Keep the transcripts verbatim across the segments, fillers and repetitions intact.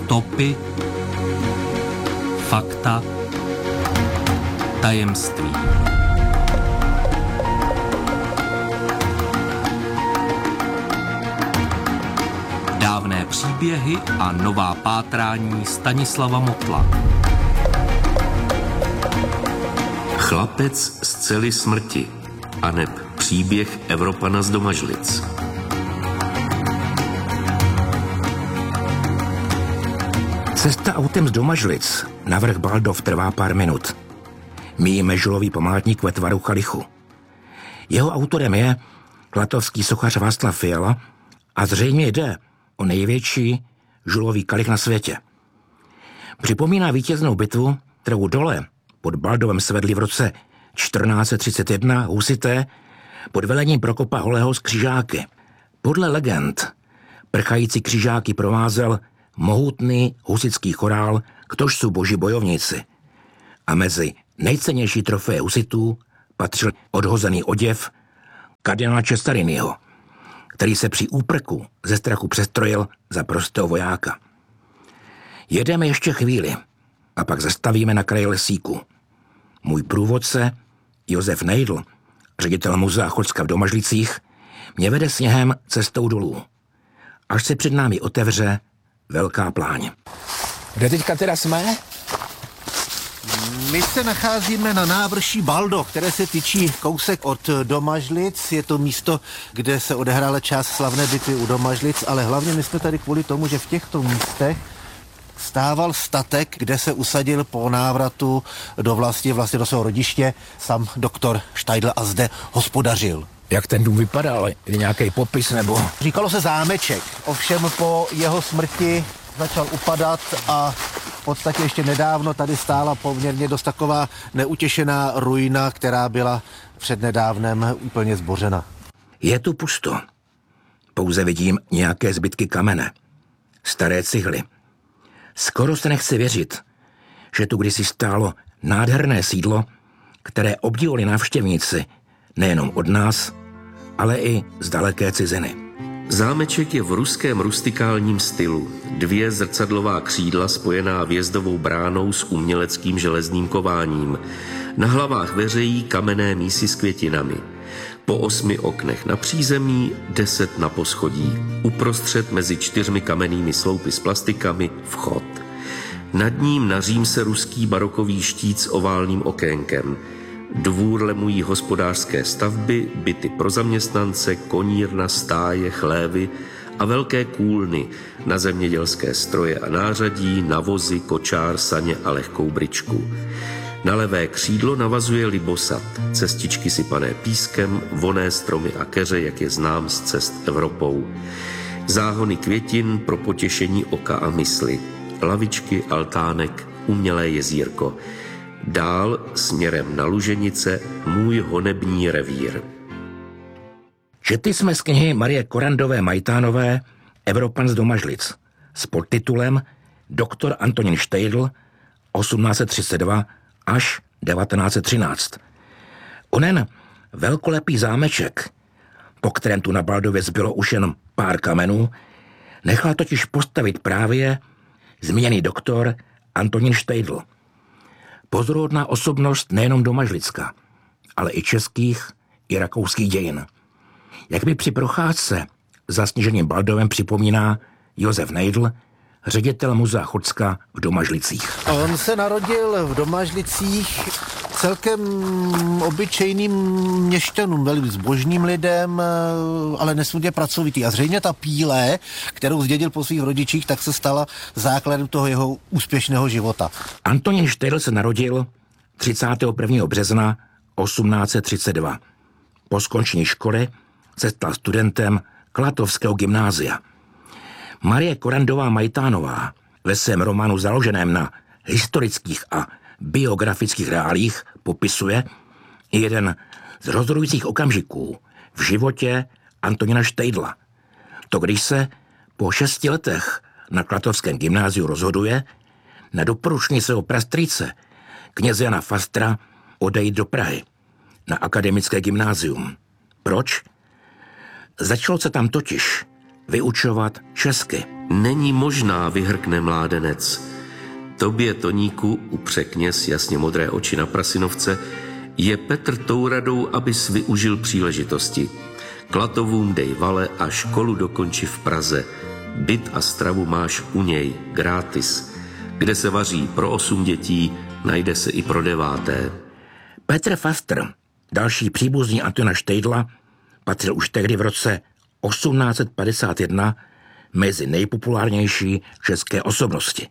Stopy, fakta, tajemství. Dávné příběhy a nová pátrání Stanislava Motla. Chlapec z cely smrti, aneb příběh Evropana z Domažlic. Cesta autem z Domažlic na vrch Baldov trvá pár minut. Míjíme žulový památník ve tvaru kalichu. Jeho autorem je klatovský sochař Václav Fiala a zřejmě jde o největší žulový kalich na světě. Připomíná vítěznou bitvu, kterou dole pod Baldovem svedli v roce čtrnáct set třicet jedna husité pod velením Prokopa Holého z křižáky. Podle legend prchající křižáky provázel mohutný husitský chorál Ktož jsou boží bojovníci. A mezi nejcennější trofeje husitů patřil odhozený oděv kardinála Čestarinyho, který se při úprku ze strachu přestrojil za prostého vojáka. Jedeme ještě chvíli a pak zastavíme na kraji lesíku. Můj průvodce, Josef Nejdl, ředitel muzea Chodzka v Domažlicích, mě vede sněhem cestou dolů, až se před námi otevře velká pláň. Kde teďka teda jsme? My se nacházíme na návrší Baldov, které se tyčí kousek od Domažlic. Je to místo, kde se odehrála část slavné bitvy u Domažlic, ale hlavně my jsme tady kvůli tomu, že v těchto místech stával statek, kde se usadil po návratu do vlasti, vlastně do svého rodiště, sám doktor Štajdl a zde hospodařil. Jak ten dům vypadal? Je nějaký popis nebo? Říkalo se zámeček, ovšem po jeho smrti začal upadat a v podstatě ještě nedávno tady stála poměrně dost taková neutěšená ruina, která byla přednedávnem úplně zbořena. Je tu pusto. Pouze vidím nějaké zbytky kamene. Staré cihly. Skoro se nechce věřit, že tu kdysi stálo nádherné sídlo, které obdivovali návštěvníci nejenom od nás, ale i z daleké ciziny. Zámeček je v ruském rustikálním stylu. Dvě zrcadlová křídla spojená vjezdovou bránou s uměleckým železným kováním. Na hlavách veřejí kamenné mísy s květinami. Po osmi oknech na přízemí, deset na poschodí. Uprostřed mezi čtyřmi kamennými sloupy s plastikami vchod. Nad ním nařím se ruský barokový štít s oválným okénkem. Dvůr lemují hospodářské stavby, byty pro zaměstnance, konírna, stáje, chlévy a velké kůlny na zemědělské stroje a nářadí, na vozy, kočár, saně a lehkou bryčku. Na levé křídlo navazuje libosat, cestičky sypané pískem, vonné stromy a keře, jak je znám z cest Evropou. Záhony květin pro potěšení oka a mysli, lavičky, altánek, umělé jezírko. Dál směrem na Luženice můj honební revír. Četli jsme z knihy Marie Korandové Majtánové Evropan z Domažlic s podtitulem Doktor Antonín Štejdl osmnáct set třicet dva až devatenáct set třináct. Onen velkolepý zámeček, po kterém tu na Baldově zbylo už jen pár kamenů, nechal totiž postavit právě zmíněný doktor Antonín Štejdl. Pozoruhodná osobnost nejenom Domažlicka, ale i českých i rakouských dějin. Jak mi při procházce zasněženým Baldovem připomíná Josef Nejdl, ředitel muzea Chodzka v Domažlicích. On se narodil v Domažlicích celkem obyčejným měšťanům, velmi zbožným lidem, ale nesmírně pracovitý. A zřejmě ta píle, kterou zdědil po svých rodičích, tak se stala základem toho jeho úspěšného života. Antonín Štejdl se narodil třicátého prvního března osmnáct set třicet dva. Po skončení školy se stal studentem Klatovského gymnázia. Marie Korandová Majtánová ve svém románu založeném na historických a biografických reálích popisuje jeden z rozhodujících okamžiků v životě Antonína Štejdla. To, když se po šesti letech na Klatovském gymnáziu rozhoduje na doporučení svého prastrýce kněze Jana Fastra odejít do Prahy na akademické gymnázium. Proč? Začalo se tam totiž vyučovat česky. Není možná, vyhrkne mládenec. Tobě, Toníku, upře kněz jasně modré oči na Prasinovce, je Petr tou radou, abys využil příležitosti. Klatovům dej vale a školu dokonči v Praze. Byt a stravu máš u něj, gratis. Kde se vaří pro osm dětí, najde se i pro deváté. Petr Fastr, další příbuzný Antonína Štejdla, patřil už tehdy v roce osmnáct set padesát jedna mezi nejpopulárnější české osobnosti.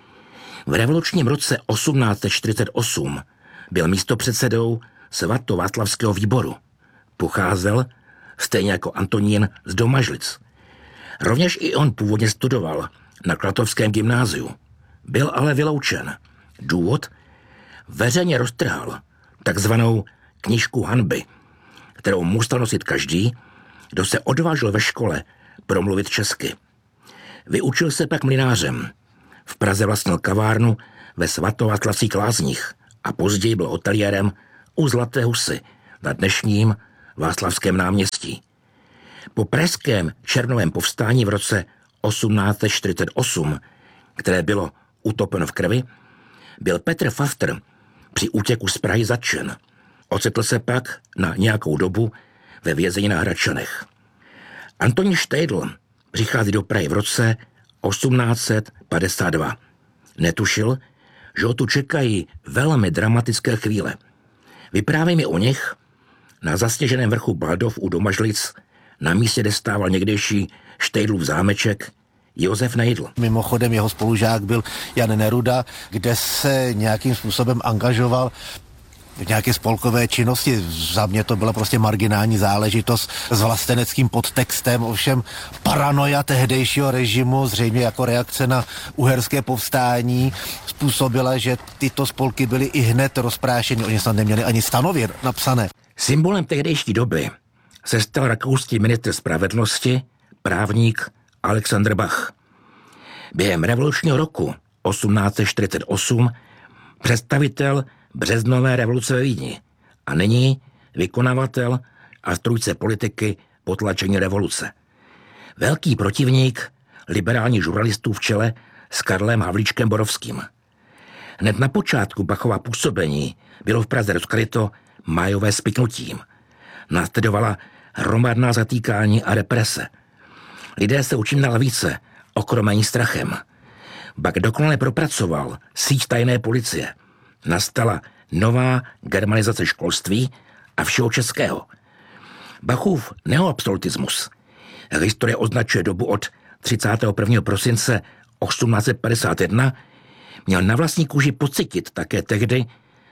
V revolučním roce osmnáct set čtyřicet osm byl místopředsedou svatováclavského výboru. Pocházel, stejně jako Antonín, z Domažlic. Rovněž i on původně studoval na Klatovském gymnáziu. Byl ale vyloučen. Důvod? Veřejně roztrhal takzvanou knížku hanby, kterou musel nosit každý, kdo se odvážil ve škole promluvit česky. Vyučil se pak mlynářem. V Praze vlastnil kavárnu ve Svatováclavských Lázních a později byl hoteliérem u Zlaté husy na dnešním Václavském náměstí. Po pražském červnovém povstání v roce osmnáct set čtyřicet osm, které bylo utopeno v krvi, byl Petr Fastr při útěku z Prahy zatčen. Ocitl se pak na nějakou dobu ve vězení na Hradčanech. Antonín Štejdl přichází do Prahy v roce osmnáct set padesát dva. Netušil, že ho tu čekají velmi dramatické chvíle. Vypráví mi o nich na zasněženém vrchu Baldov u Domažlic, na místě, kde stával někdejší Štejdlův zámeček, Josef Nejdl. Mimochodem jeho spolužák byl Jan Neruda, kde se nějakým způsobem angažoval v nějaké spolkové činnosti. Za mě to byla prostě marginální záležitost s vlasteneckým podtextem, ovšem paranoja tehdejšího režimu, zřejmě jako reakce na uherské povstání, způsobila, že tyto spolky byly i hned rozprášeny. Oni snad neměli ani stanově napsané. Symbolem tehdejší doby se stal rakouský ministr spravedlnosti, právník Alexander Bach. Během revolučního roku osmnáct set čtyřicet osm představitel březnové revoluce ve Vídni a nyní vykonavatel a strůjce politiky potlačení revoluce. Velký protivník liberálních žurnalistů v čele s Karlem Havlíčkem Borovským. Hned na počátku Bachova působení bylo v Praze rozkryto májové spiknutím. Následovala hromadná zatýkání a represe. Lidé se učím na více okromení strachem. Bach dokonale propracoval síť tajné policie. Nastala nová germanizace školství a všeho českého. Bachův neoabsolutismus historie označuje dobu od třicátého prvního prosince osmnáct set padesát jedna, měl na vlastní kůži pocitit také tehdy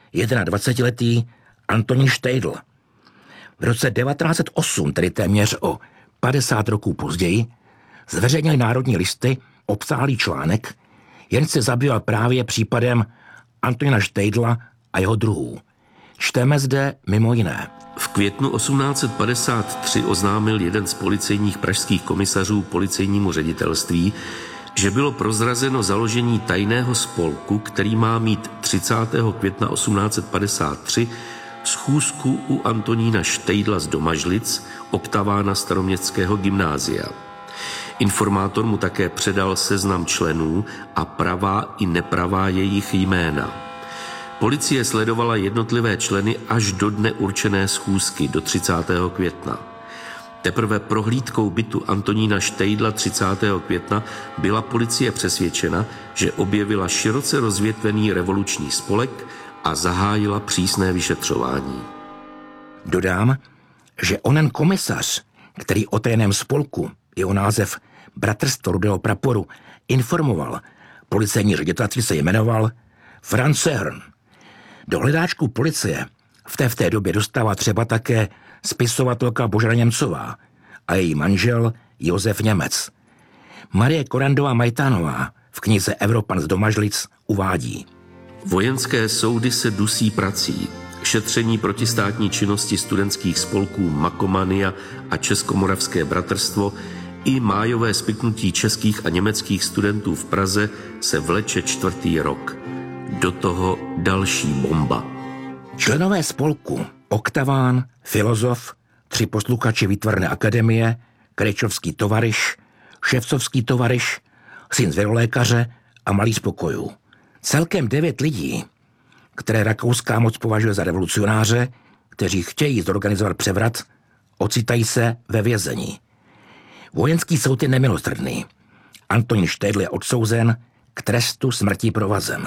dvacetiletý Antonín Štejdl. V roce devatenáct set osm, tedy téměř o padesát roků později, zveřejnili Národní listy obsáhlý článek, jen se zabýval právě případem Antonína Štejdla a jeho druhů. Čteme zde mimo jiné. V květnu osmnáct set padesát tři oznámil jeden z policejních pražských komisařů policejnímu ředitelství, že bylo prozrazeno založení tajného spolku, který má mít třicátého května osmnáct set padesát tři schůzku u Antonína Štejdla z Domažlic, Oktavána Staroměstského gymnázia. Informátor mu také předal seznam členů a pravá i nepravá jejich jména. Policie sledovala jednotlivé členy až do dne určené schůzky, do třicátého května. Teprve prohlídkou bytu Antonína Štejdla třicátého května byla policie přesvědčena, že objevila široce rozvětvený revoluční spolek a zahájila přísné vyšetřování. Dodám, že onen komisař, který o tajném spolku, jeho název Bratrstvo rudého praporu, informoval, policejní ředitelství se jmenoval Franz Sehrn. Do hledáčku policie v té v té době dostává třeba také spisovatelka Božena Němcová a její manžel Josef Němec. Marie Korandová Majtánová v knize Evropan z Domažlic uvádí: Vojenské soudy se dusí prací. Šetření protistátní činnosti studentských spolků Makomania a Českomoravské bratrstvo i májové spiknutí českých a německých studentů v Praze se vleče čtvrtý rok. Do toho další bomba. Členové spolku Oktaván, Filozof, tři posluchači Výtvarné akademie, Krejčovský tovariš, Ševcovský tovariš, syn zvěrolékaře a malý z pokojů. Celkem devět lidí, které rakouská moc považuje za revolucionáře, kteří chtějí zorganizovat převrat, ocitají se ve vězení. Vojenský soud je nemilosrdný. Antonín Štejdl je odsouzen k trestu smrtí provazem.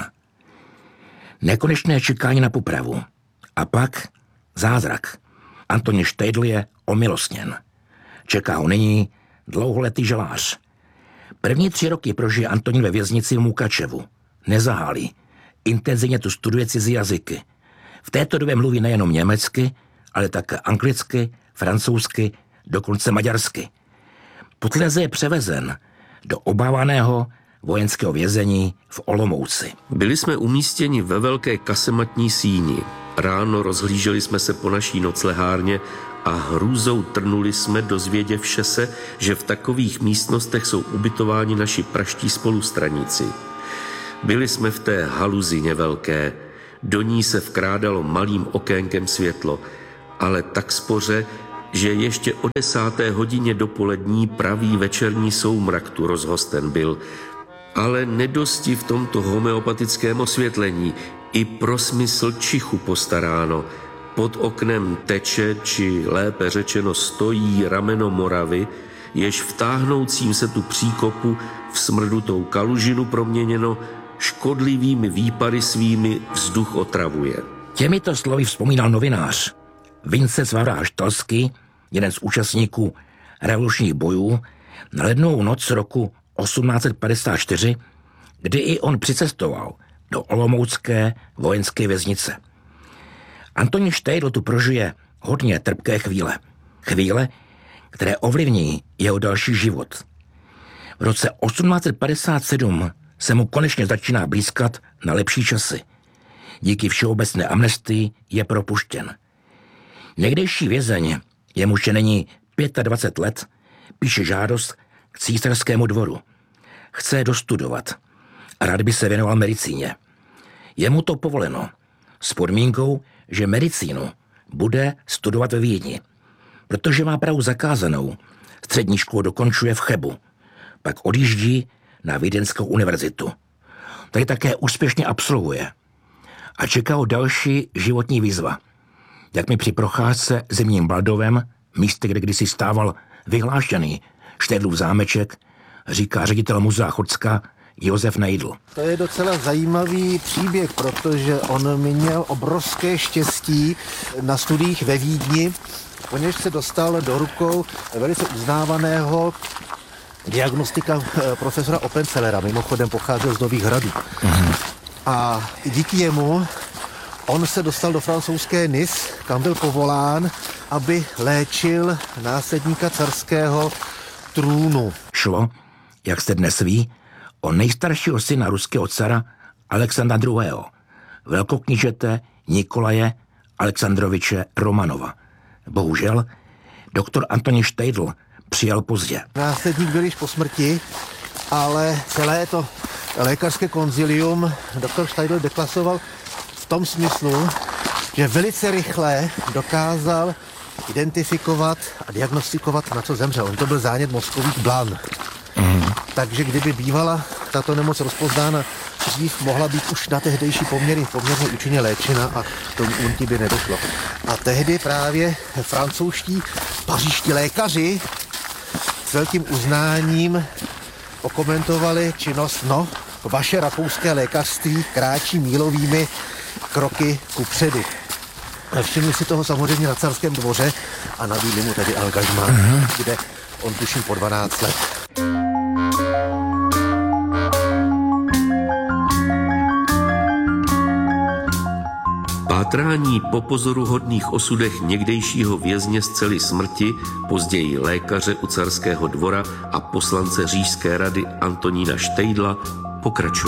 Nekonečné čekání na popravu. A pak zázrak. Antonín Štejdl je omilostněn. Čeká ho nyní dlouholetý žalář. První tři roky prožije Antonín ve věznici v Mukačevu. Nezahálí. Intenzivně tu studuje cizí jazyky. V této době mluví nejenom německy, ale také anglicky, francouzsky, dokonce maďarsky. Posléze je převezen do obávaného vojenského vězení v Olomouci. Byli jsme umístěni ve velké kasematní síni. Ráno rozhlíželi jsme se po naší noclehárně a hrůzou trnuli jsme, dozvěděvše se, že v takových místnostech jsou ubytováni naši praští spolustraníci. Byli jsme v té haluzině velké. Do ní se vkrádalo malým okénkem světlo, ale tak spoře, že ještě o desáté hodině dopolední pravý večerní soumrak tu rozhosten byl. Ale nedosti v tomto homeopatickém osvětlení i pro smysl čichu postaráno. Pod oknem teče, či lépe řečeno stojí rameno Moravy, jež vtáhnoucím se tu příkopu v smrdutou kalužinu proměněno škodlivými výpary svými vzduch otravuje. Těmito slovy vzpomínal novinář Vincent Svavráž-Talský, jeden z účastníků revolučních bojů, na lednovou noc roku osmnáct set padesát čtyři, kdy i on přicestoval do olomoucké vojenské věznice. Antonín Štejdl tu prožije hodně trpké chvíle. Chvíle, které ovlivní jeho další život. V roce osmnáct set padesát sedm se mu konečně začíná blýskat na lepší časy. Díky všeobecné amnestii je propuštěn. Někdejší vězeň, jemuž je není dvacet pět let, píše žádost k císařskému dvoru. Chce dostudovat a rád by se věnoval medicíně. Je mu to povoleno s podmínkou, že medicínu bude studovat ve Vídni, protože má Prahu zakázanou. Střední školu dokončuje v Chebu, pak odjíždí na Vídeňskou univerzitu. Tady také úspěšně absolvuje a čeká ho další životní výzva. Jak mi při procházce zimním Baldovem, místě, kde kdysi stával vyhlášený Štejdlův zámeček, říká ředitel muzea Chocka Josef Nejdl. To je docela zajímavý příběh, protože on měl obrovské štěstí na studiích ve Vídni, poněž se dostal do rukou velice uznávaného diagnostika profesora Oppenzellera, mimochodem pocházel z Nových Hradů. Mhm. A díky jemu on se dostal do francouzské Nice, kam byl povolán, aby léčil následníka carského trůnu. Šlo, jak se dnes ví, o nejstaršího syna ruského cara Alexandra druhého., velkoknížete Nikolaje Alexandroviče Romanova. Bohužel, doktor Antonín Štejdl přijal pozdě. Následník byl již po smrti, ale celé to lékařské konzilium doktor Štejdl deklasoval v tom smyslu, že velice rychle dokázal identifikovat a diagnostikovat, na co zemřel. On to byl zánět mozkových blan. Mm. Takže kdyby bývala tato nemoc rozpoznána dřív, mohla být už na tehdejší poměry poměrně účinně léčena a k tomu úmrtí by nedošlo. A tehdy právě francouzští pařížští lékaři s velkým uznáním okomentovali činnost, no, vaše rakouské lékařství kráčí mílovými kroky kupředu. Všimli si toho samozřejmě na carském dvoře a nabídli mu tedy angažmá, uh-huh. kde on tuším po dvanáct let. Pátrání po pozoruhodných osudech někdejšího vězně z cely smrti, později lékaře u carského dvora a poslance Říšské rady Antonína Štejdla pokračuje.